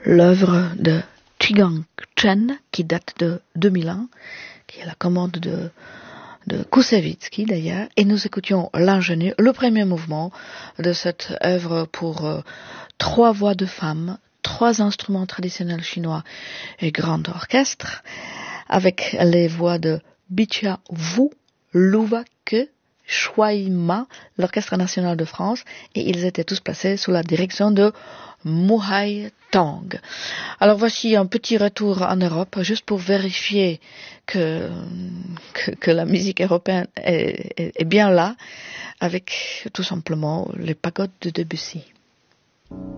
l'œuvre de Chigang Chen qui date de 2001, qui est la commande de Koussevitzky d'ailleurs, et nous écoutions l'ingénu, le premier mouvement de cette œuvre pour 3 voix de femmes, 3 instruments traditionnels chinois et grand orchestre, avec les voix de Bicha Wu, Louvake, Shuai-ma, l'Orchestre national de France, et ils étaient tous placés sous la direction de Muhai Tang. Alors voici un petit retour en Europe, juste pour vérifier que la musique européenne est bien là, avec tout simplement les pagodes de Debussy.